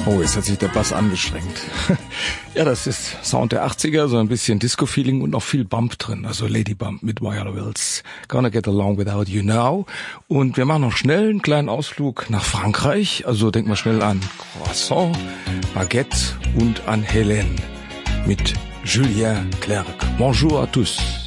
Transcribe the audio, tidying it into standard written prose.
Oh, jetzt hat sich der Bass angestrengt. Ja, das ist Sound der 80er, so ein bisschen Disco-Feeling und noch viel Bump drin. Also Lady Bump mit Viola Wills. Gonna Get Along Without You Now. Und wir machen noch schnell einen kleinen Ausflug nach Frankreich. Also denk mal schnell an Croissant, Baguette und an Hélène mit Julien Clerc. Bonjour à tous.